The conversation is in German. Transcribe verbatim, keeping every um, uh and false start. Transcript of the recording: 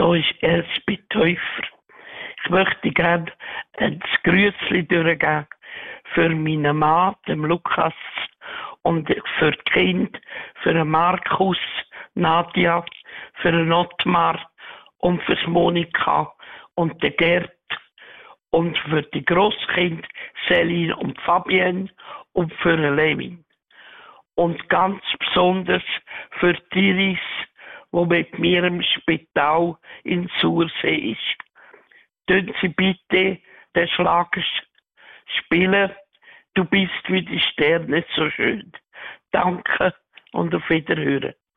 Da ist Elsbeth Täufer. Ich möchte gerne ein Grüßli durchgeben für meinen Mann, den Lukas, und für die Kinder, für den Markus, Nadja, für den Ottmar und für Monika und den Gerd und für die Grosskinder Celine und Fabienne und für den Levin. Und ganz besonders für die Iris, die mit mir im Spital in Sursee ist. Tun Sie bitte den Schlager spielen. Du bist wie die Sterne so schön. Danke und auf Wiederhören.